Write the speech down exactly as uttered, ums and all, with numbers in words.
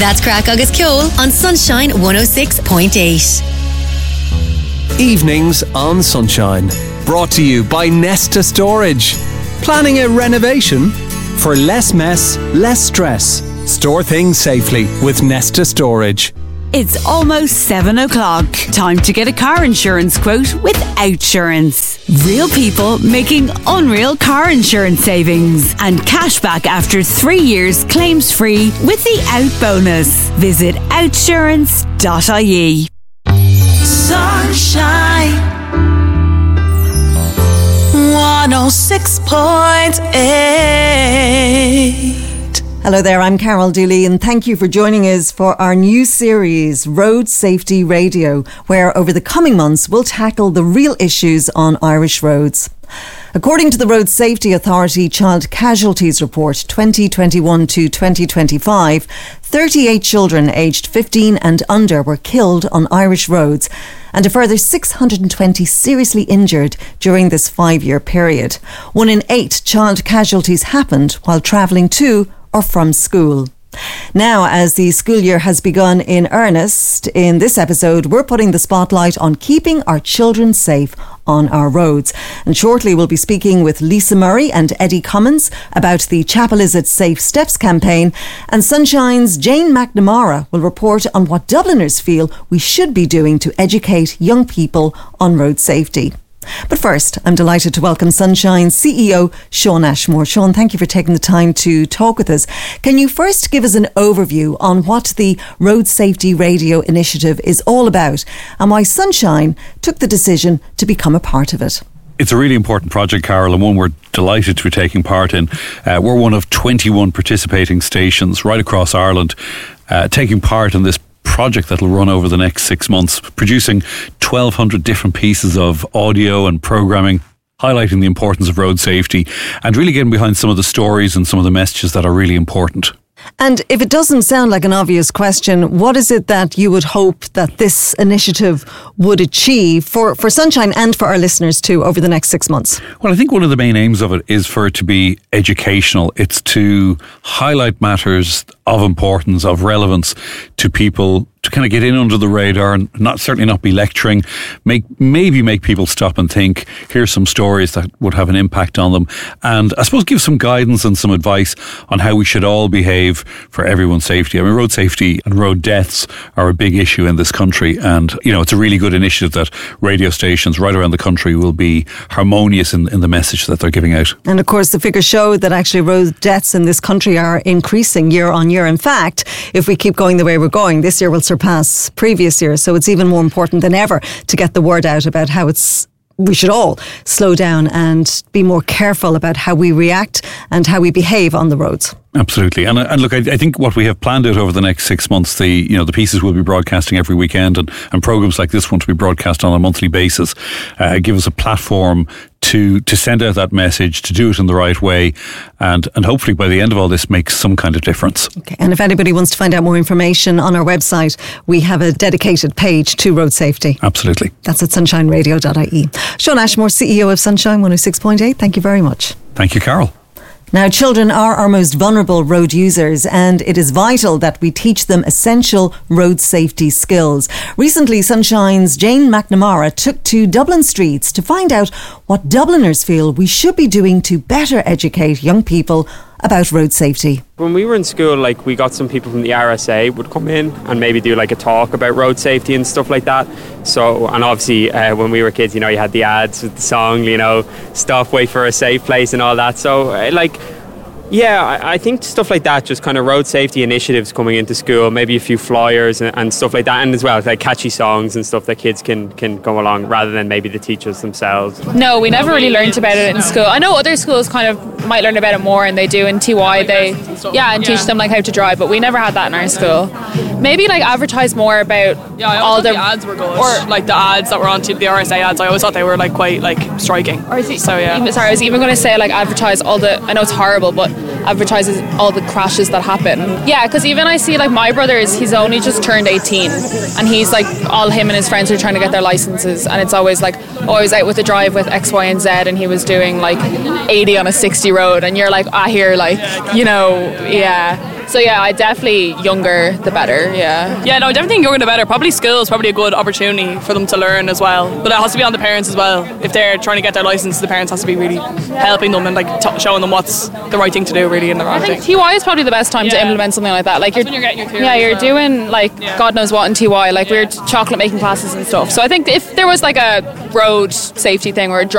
That's Crack Agus Ceol on Sunshine one oh six point eight. Evenings on Sunshine. Brought to you by Nesta Storage. Planning a renovation? For less mess, less stress. Store things safely with Nesta Storage. It's almost seven o'clock. Time to get a car insurance quote with Outsurance. Real people making unreal car insurance savings. And cashback after three years claims free with the Out bonus. Visit outsurance dot I E. Sunshine one oh six point eight. Hello there, I'm Carol Dooley and thank you for joining us for our new series, Road Safety Radio, where over the coming months we'll tackle the real issues on Irish roads. According to the Road Safety Authority Child Casualties Report twenty twenty-one to twenty twenty-five, thirty-eight children aged fifteen and under were killed on Irish roads and a further six hundred twenty seriously injured during this five-year period. One in eight child casualties happened while travelling to or from school. Now, as the school year has begun in earnest, in this episode we're putting the spotlight on keeping our children safe on our roads. And shortly we'll be speaking with Lisa Murray and Eddie Cummins about the Chapel Is It Safe Steps campaign, and Sunshine's Jane McNamara will report on what Dubliners feel we should be doing to educate young people on road safety. But first, I'm delighted to welcome Sunshine's C E O, Sean Ashmore. Sean, thank you for taking the time to talk with us. Can you first give us an overview on what the Road Safety Radio initiative is all about and why Sunshine took the decision to become a part of it? It's a really important project, Carol, and one we're delighted to be taking part in. Uh, we're one of twenty-one participating stations right across Ireland uh, taking part in this project that will run over the next six months, producing twelve hundred different pieces of audio and programming highlighting the importance of road safety and really getting behind some of the stories and some of the messages that are really important. And if it doesn't sound like an obvious question, what is it that you would hope that this initiative would achieve for, for Sunshine and for our listeners too over the next six months? Well, I think one of the main aims of it is for it to be educational. It's to highlight matters of importance, of relevance to people, to kind of get in under the radar and not certainly not be lecturing, make maybe make people stop and think, here's some stories that would have an impact on them, and I suppose give some guidance and some advice on how we should all behave for everyone's safety. I mean, road safety and road deaths are a big issue in this country, and you know, it's a really good initiative that radio stations right around the country will be harmonious in, in the message that they're giving out. And of course the figures show that actually road deaths in this country are increasing year on year. In fact, if we keep going the way we're going, this year will surpass previous years, so it's even more important than ever to get the word out about how it's we should all slow down and be more careful about how we react and how we behave on the roads. Absolutely. And, and look, I, I think what we have planned out over the next six months, the you know the pieces will be broadcasting every weekend, and, and programmes like this one to be broadcast on a monthly basis uh, give us a platform to to send out that message, to do it in the right way, and, and hopefully by the end of all this make some kind of difference. Okay. And if anybody wants to find out more information on our website, we have a dedicated page to road safety. Absolutely. That's at sunshine radio dot I E. Sean Ashmore, C E O of Sunshine one oh six point eight, thank you very much. Thank you, Carol. Now, children are our most vulnerable road users, and it is vital that we teach them essential road safety skills. Recently, Sunshine's Jane McNamara took to Dublin streets to find out what Dubliners feel we should be doing to better educate young people about road safety. When we were in school, like, we got some people from the R S A would come in and maybe do like a talk about road safety and stuff like that. So, and obviously uh, when we were kids, you know, you had the ads with the song, you know, stop, wait for a safe place and all that. So uh, like, yeah, I, I think stuff like that, just kind of road safety initiatives coming into school, maybe a few flyers and, and stuff like that, and as well like catchy songs and stuff that kids can, can go along rather than maybe the teachers themselves. No, we never really learned about it in school. I know other schools kind of might learn about it more, and they do in T Y, they yeah and teach them like how to drive, but we never had that in our school. Maybe like advertise more about yeah, all the, the ads were good, or like the ads that were on the R S A ads. I always thought they were like quite like striking. Or is it, so yeah. Even, sorry, I was even going to say like advertise all the. I know it's horrible, but advertises all the crashes that happen. Yeah, because even I see like my brother is he's only just turned eighteen, and he's like all him and his friends are trying to get their licenses, and it's always like, oh, I was out with a drive with X, Y, and Z, and he was doing like eighty on a sixty road, and you're like, ah, here, like, you know, yeah. So yeah, I definitely younger the better. Yeah. Yeah, no, I definitely think younger the better. Probably school is probably a good opportunity for them to learn as well. But it has to be on the parents as well. If they're trying to get their license, the parents has to be really helping them and like t- showing them what's the right thing to do, really, and the wrong I think thing. T Y is probably the best time Yeah. to implement something like that. Like That's you're, when you're getting your theory yeah, as you're well. doing like Yeah. God knows what in T Y, like weird chocolate making classes and stuff. So I think if there was like a road safety thing or a